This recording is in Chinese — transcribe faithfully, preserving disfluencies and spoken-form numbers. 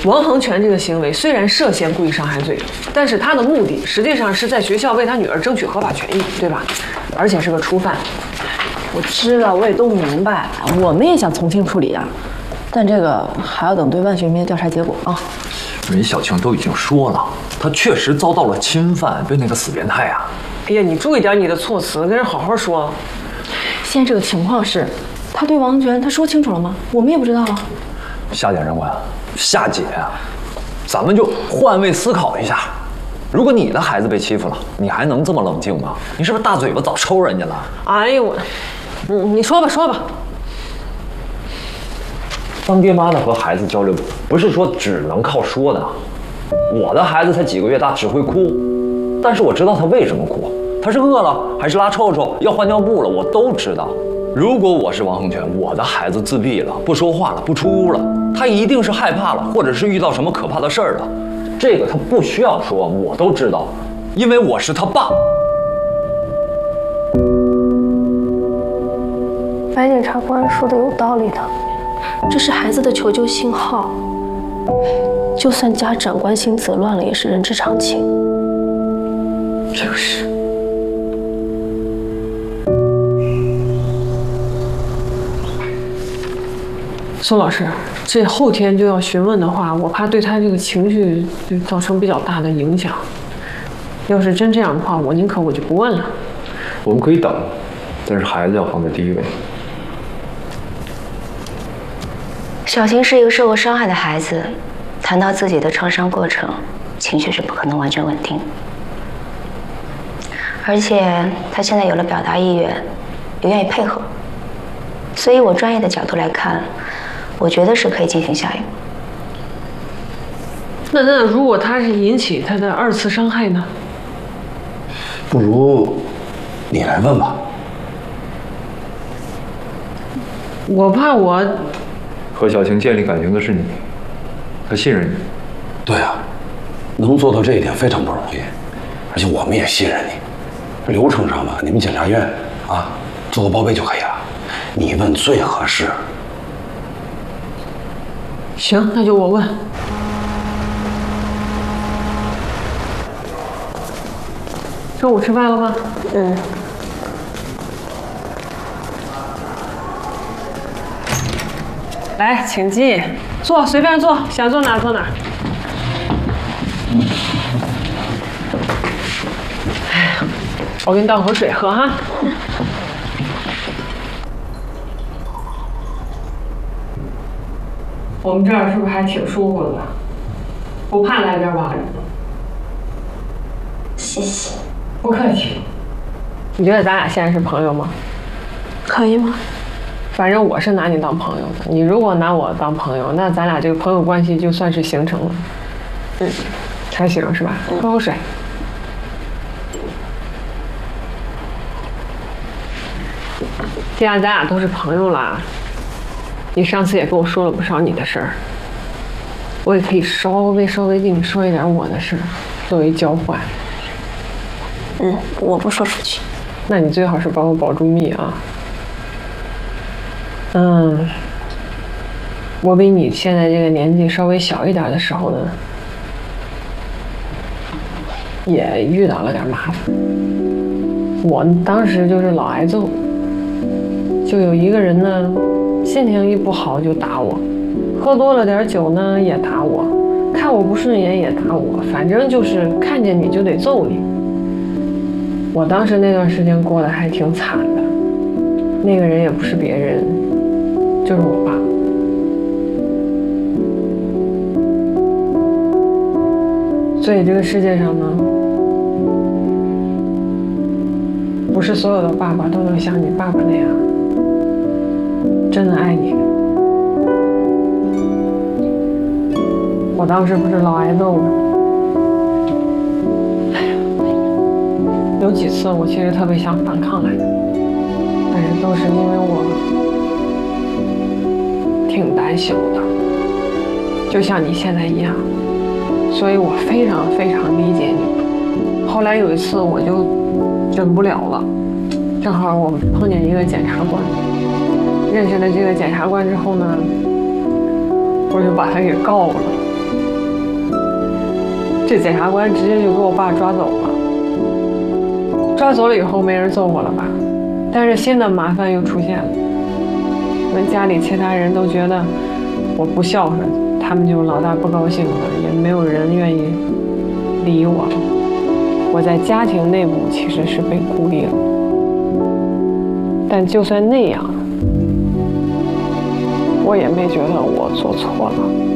王恒全这个行为虽然涉嫌故意伤害罪，但是他的目的实际上是在学校为他女儿争取合法权益，对吧？而且是个初犯。 我知道，我也都明白，我们也想从轻处理啊，但这个还要等对万学明的调查结果啊。 人小晴都已经说了，他确实遭到了侵犯，被那个死变态啊。 哎呀，你注意点你的措辞，跟人好好说。 现在这个情况是，他对王全他说清楚了吗？我们也不知道啊。 夏检察官，夏姐啊，咱们就换位思考一下，如果你的孩子被欺负了，你还能这么冷静吗？你是不是大嘴巴早抽人家了？ 哎呦我，嗯，你说吧说吧。 当爹妈的和孩子交流，不是说只能靠说的。我的孩子才几个月大，只会哭，但是我知道他为什么哭，他是饿了，还是拉臭臭，要换尿布了，我都知道。如果我是王恒全，我的孩子自闭了，不说话了，不出屋了，他一定是害怕了，或者是遇到什么可怕的事儿了。这个他不需要说，我都知道，因为我是他爸。 白检察官说的有道理的，这是孩子的求救信号，就算家长关心则乱了，也是人之常情。 就是。苏老师，这后天就要询问的话，我怕对他这个情绪就造成比较大的影响。要是真这样的话，我宁可我就不问了。 我们可以等，但是孩子要放在第一位。 小晴是一个受过伤害的孩子，谈到自己的创伤过程，情绪是不可能完全稳定。而且他现在有了表达意愿，也愿意配合，所以我专业的角度来看，我觉得是可以进行下一步。 那那如果他是引起他的二次伤害呢？ 不如你来问吧。 我怕我和小晴建立感情的是你，他信任你。 对啊，能做到这一点非常不容易，而且我们也信任你。流程上嘛，你们检察院啊做个报备就可以了。你问最合适。 行，那就我问。中午吃饭了吗？ 嗯。 来，请进，坐，随便坐，想坐哪坐哪。哎，我给你倒口水喝哈。我们这儿是不是还挺舒服的？不怕来这儿吧？ 谢谢。 不客气。你觉得咱俩现在是朋友吗？ 可以吗？ 反正我是拿你当朋友的，你如果拿我当朋友，那咱俩这个朋友关系就算是形成了。嗯，还行是吧？喝口水。既然咱俩都是朋友了，你上次也跟我说了不少你的事儿，我也可以稍微稍微跟你说一点我的事儿，作为交换。 嗯，我不说出去。 那你最好是帮我保住密啊。嗯，我比你现在这个年纪稍微小一点的时候呢，也遇到了点麻烦。我当时就是老挨揍，就有一个人呢，心情一不好就打我，喝多了点酒呢也打我，看我不顺眼也打我，反正就是看见你就得揍你。我当时那段时间过得还挺惨的，那个人也不是别人，就是我爸。所以这个世界上呢，不是所有的爸爸都能像你爸爸那样真的爱你。我当时不是老挨揍吗？有几次我其实特别想反抗来着，但是都是因为我挺胆小的，就像你现在一样，所以我非常非常理解你。后来有一次我就忍不了了，正好我碰见一个检察官，认识了这个检察官之后呢，我就把他给告了。 这检察官直接就给我爸抓走了。抓走了以后没人揍我了吧？但是新的麻烦又出现了。我们家里其他人都觉得我不孝顺，他们就老大不高兴了，也没有人愿意理我。我在家庭内部其实是被孤立了，但就算那样，我也没觉得我做错了。